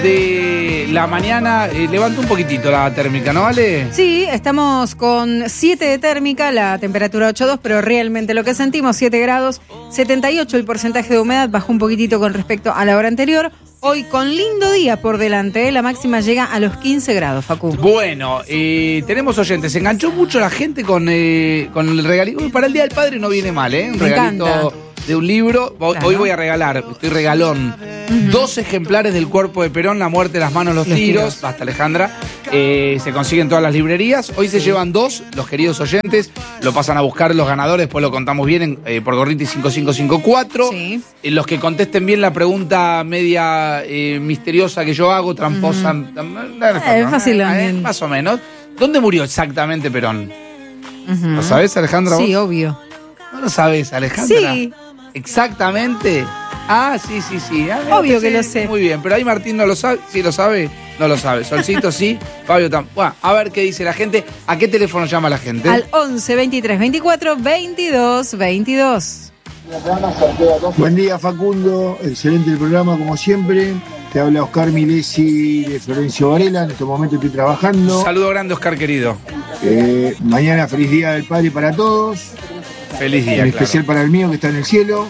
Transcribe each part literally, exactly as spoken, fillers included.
De la mañana, eh, levanta un poquitito la térmica, ¿no, Ale? Sí, estamos con siete de térmica, la temperatura ocho coma dos, pero realmente lo que sentimos, siete grados, setenta y ocho el porcentaje de humedad, bajó un poquitito con respecto a la hora anterior. Hoy con lindo día por delante, ¿eh? La máxima llega a los quince grados, Facu. Bueno, eh, tenemos oyentes, se enganchó mucho la gente con, eh, con el regalito. Para el Día del Padre no viene mal, ¿eh? Un Me regalito encanta. de un libro. Hoy Claro. hoy voy a regalar, estoy regalón, uh-huh. dos ejemplares del Cuerpo de Perón, La muerte, las manos, los, los tiros. tiros. Basta, Alejandra. Eh, se consiguen todas las librerías. Hoy se llevan dos, los queridos oyentes. Lo pasan a buscar los ganadores, después lo contamos bien en, eh, por Gorriti cinco cinco cinco cuatro. Sí. Eh, los que contesten bien la pregunta media eh, misteriosa que yo hago, tramposa. Uh-huh. Eh, fácil, eh, más o menos. ¿Dónde murió exactamente Perón? Uh-huh. ¿Lo sabés, Alejandra? Sí, vos? obvio. ¿No lo sabés, Alejandra? Sí. ¿Exactamente? Ah, sí, sí, sí. Ah, obvio sí, que lo sé. Muy bien, pero ahí Martín no lo sabe. ¿Sí lo sabe? No lo sabe. Solcito sí, Fabio tampoco. Bueno, a ver qué dice la gente. ¿A qué teléfono llama la gente? Al once, veintitrés, veinticuatro, veintidós, veintidós. Buen día, Facundo. Excelente el programa, como siempre. Te habla Oscar Milesi de Florencio Varela. En este momento estoy trabajando. Un saludo grande, Oscar, querido. Eh, mañana feliz Día del Padre para todos. Feliz día, En claro. especial para el mío, que está en el cielo.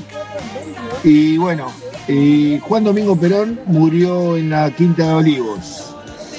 Y bueno, eh, Juan Domingo Perón murió en la Quinta de Olivos.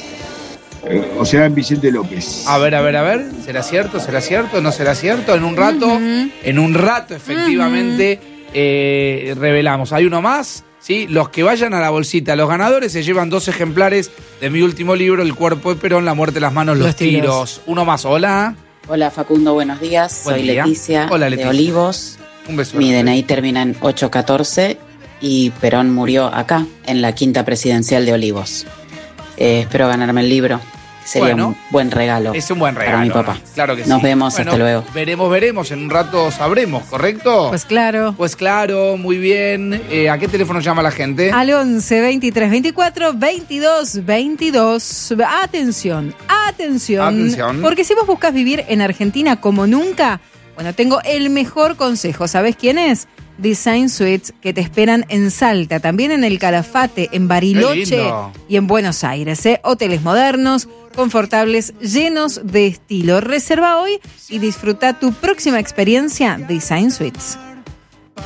Eh, o sea, en Vicente López. A ver, a ver, a ver. ¿Será cierto? ¿Será cierto? ¿No será cierto? En un rato, uh-huh. en un rato, efectivamente, uh-huh. eh, revelamos. Hay uno más. ¿Sí? Los que vayan a la bolsita, los ganadores se llevan dos ejemplares de mi último libro, El Cuerpo de Perón, La muerte, las manos, los, los tiros. tiros. Uno más, hola. Hola Facundo, buenos días. Buen Soy día. Leticia, Hola, Leticia de Olivos. Un beso. Mi D N I termina en ocho catorce y Perón murió acá, en la quinta presidencial de Olivos. Eh, espero ganarme el libro. Sería bueno, un buen regalo. Es un buen regalo. Para mi papá. ¿No? Claro que sí. Nos vemos, bueno, hasta luego. Veremos, veremos. En un rato sabremos, ¿correcto? Pues claro. Pues claro, muy bien. Eh, ¿A qué teléfono llama la gente? Al once, veintitrés, veinticuatro, veintidós, veintidós. Atención, atención. Atención. Porque si vos buscas vivir en Argentina como nunca, bueno, tengo el mejor consejo. ¿Sabés quién es? Design Suites, que te esperan en Salta, también en el Calafate, en Bariloche y en Buenos Aires. ¿eh? Hoteles modernos, confortables, llenos de estilo. Reserva hoy y disfruta tu próxima experiencia Design Suites.